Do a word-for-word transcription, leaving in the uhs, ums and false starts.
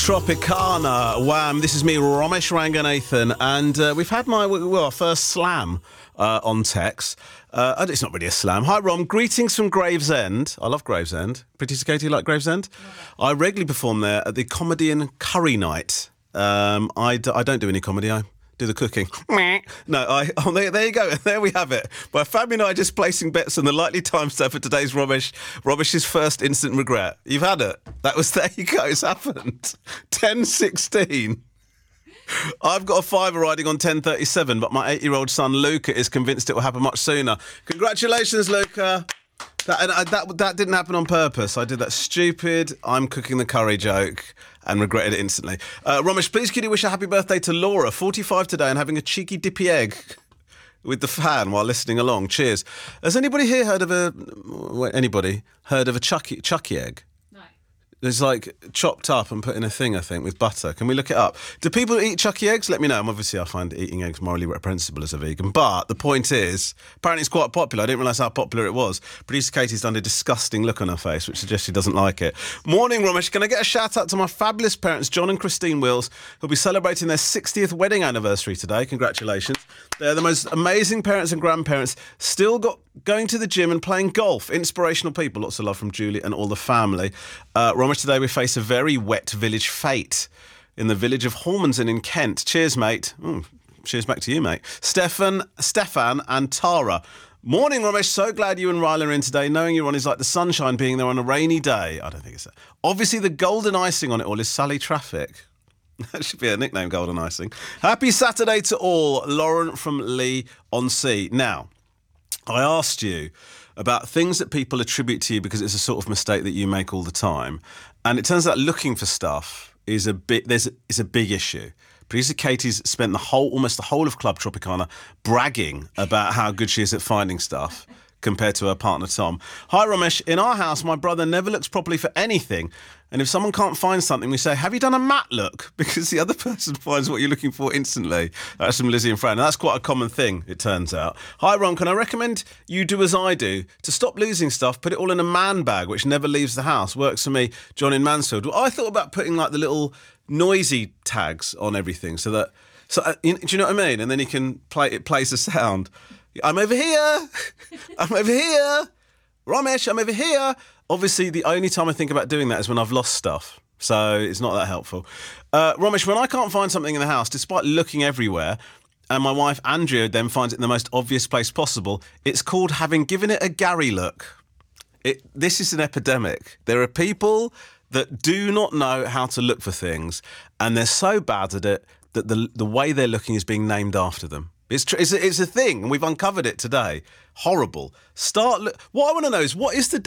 Tropicana, wham. This is me, Romesh Ranganathan, and uh, we've had my well, our first slam uh, on text. Uh, it's not really a slam. Hi, Rom. Greetings from Gravesend. I love Gravesend. Pretty Katie, like Gravesend? I regularly perform there at the Comedian Curry Night. Um, I, d- I don't do any comedy. I do the cooking. No, I. Oh, there, there you go. There we have it. By Fabi and I just placing bets on the likely time stamp for today's Romesh. Romesh's first instant regret. You've had it. That was, there you go. It's happened. ten sixteen. I've got a fiver riding on ten thirty-seven, but my eight-year-old son Luca is convinced it will happen much sooner. Congratulations, Luca. That, and I, that that didn't happen on purpose. I did that stupid I'm cooking the curry joke and regretted it instantly. Uh, Romesh, please could you wish a happy birthday to Laura, forty-five today, and having a cheeky dippy egg with the fan while listening along. Cheers. Has anybody here heard of a... Wait, anybody heard of a chucky, chucky egg? It's like chopped up and put in a thing, I think, with butter. Can we look it up? Do people eat chucky eggs? Let me know. Obviously, I find eating eggs morally reprehensible as a vegan. But the point is, apparently it's quite popular. I didn't realise how popular it was. Producer Katie's done a disgusting look on her face, which suggests she doesn't like it. Morning, Romesh. Can I get a shout out to my fabulous parents, John and Christine Wills, who'll be celebrating their sixtieth wedding anniversary today. Congratulations. They're the most amazing parents and grandparents. Still got going to the gym and playing golf. Inspirational people. Lots of love from Julie and all the family. Uh, Romesh, today we face a very wet village fate in the village of Hormansden in Kent. Cheers, mate. Ooh, cheers back to you, mate. Stefan, Stefan and Tara. Morning, Romesh. So glad you and Ryla are in today. Knowing you're on is like the sunshine being there on a rainy day. I don't think it's that. Obviously, the golden icing on it all is Sally Traffic. That should be a nickname, golden icing. Happy Saturday to all. Lauren from Lee on Sea. Now, I asked you about things that people attribute to you because it's a sort of mistake that you make all the time. And it turns out looking for stuff is a bit, there's a, is a big issue. Producer Katie's spent the whole, almost the whole of Club Tropicana bragging about how good she is at finding stuff compared to her partner, Tom. Hi, Romesh. In our house, my brother never looks properly for anything. And if someone can't find something, we say, have you done a mat look? Because the other person finds what you're looking for instantly. That's from Lizzie and Fran. And that's quite a common thing, it turns out. Hi, Ron. Can I recommend you do as I do? To stop losing stuff, put it all in a man bag, which never leaves the house. Works for me, John in Mansfield. Well, I thought about putting like the little noisy tags on everything so that... So, uh, you, do you know what I mean? And then you can play, it plays a sound. I'm over here. I'm over here. Romesh, I'm over here. Obviously, the only time I think about doing that is when I've lost stuff. So it's not that helpful. Uh, Romesh, when I can't find something in the house, despite looking everywhere, and my wife Andrea then finds it in the most obvious place possible, it's called having given it a Gary look. It, this is an epidemic. There are people that do not know how to look for things, and they're so bad at it that the, the way they're looking is being named after them. It's, tr- it's, a, it's a thing, and we've uncovered it today. Horrible. Start. Lo- what I want to know is, what is the